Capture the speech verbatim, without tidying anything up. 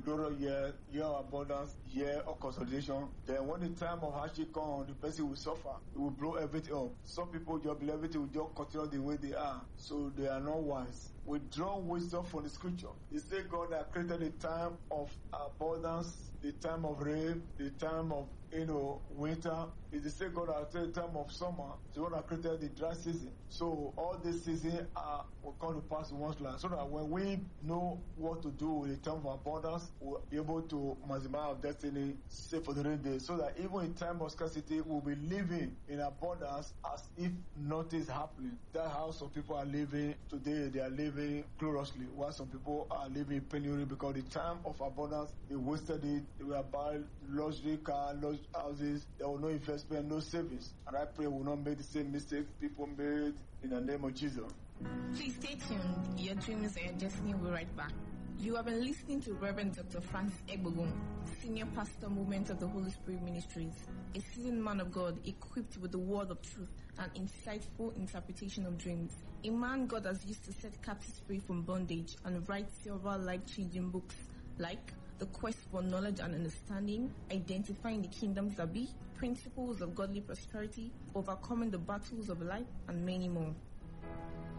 glorious year, year of abundance, year of consolidation. Then when the time of hardship comes, the person will suffer. It will blow everything up. Some people just believe everything will just continue the way they are. So they are not wise. We draw wisdom from the scripture. He said God has created the time of abundance, the time of rain, the time of you know winter. It's the same God has created the time of summer. So God has created the dry season. So all these seasons are will come to pass in one's life. So that when we know what to do in the time of abundance, we'll be able to maximize our destiny, save for the rain day. So that even in time of scarcity, we'll be living in abundance as if nothing is happening. That's how some people are living today. They are living gloriously, while some people are living in penury because the time of abundance, they wasted it. They will buy luxury car, luxury houses. There was no investment, no savings. And I pray we will not make the same mistakes people made in the name of Jesus. Please stay tuned. Your dreams and your destiny will be right back. You have been listening to Reverend Doctor Francis Egbogun, Senior Pastor, Movement of the Holy Spirit Ministries, a seasoned man of God equipped with the word of truth and insightful interpretation of dreams. A man God has used to set captives free from bondage and write several life-changing books like The Quest for Knowledge and Understanding, Identifying the Kingdoms That Be, Principles of Godly Prosperity, Overcoming the Battles of Life, and many more.